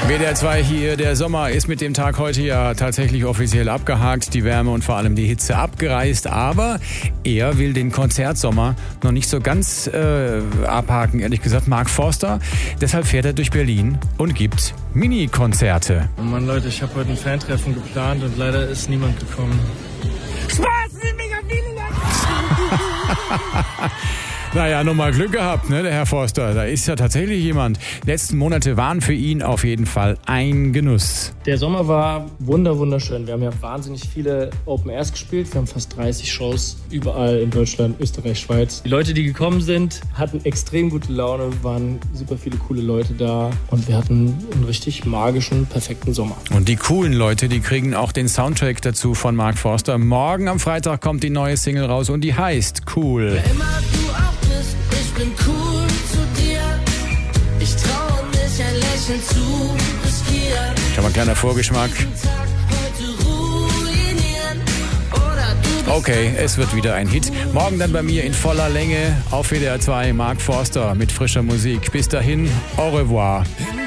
WDR 2 hier, der Sommer ist mit dem Tag heute ja tatsächlich offiziell abgehakt, die Wärme und vor allem die Hitze abgereist, aber er will den Konzertsommer noch nicht so ganz abhaken, ehrlich gesagt, Mark Forster. Deshalb fährt er durch Berlin und gibt Mini-Konzerte. Oh Mann, Leute, ich habe heute ein Fantreffen geplant und leider ist niemand gekommen. Spaß, sind mega viele Leute. Naja, nochmal Glück gehabt, ne, der Herr Forster. Da ist ja tatsächlich jemand. Letzten Monate waren für ihn auf jeden Fall ein Genuss. Der Sommer war wunderschön. Wir haben ja wahnsinnig viele Open Airs gespielt. Wir haben fast 30 Shows überall in Deutschland, Österreich, Schweiz. Die Leute, die gekommen sind, hatten extrem gute Laune, waren super viele coole Leute da und wir hatten einen richtig magischen, perfekten Sommer. Und die coolen Leute, die kriegen auch den Soundtrack dazu von Mark Forster. Morgen am Freitag kommt die neue Single raus und die heißt Cool. Wer immer du auch bist, ich bin cool zu dir. Ich traue mich ein Lächeln zu riskieren. Schon mal ein kleiner Vorgeschmack. Okay, es wird wieder ein Hit. Morgen dann bei mir in voller Länge auf WDR 2 Mark Forster mit frischer Musik. Bis dahin, au revoir.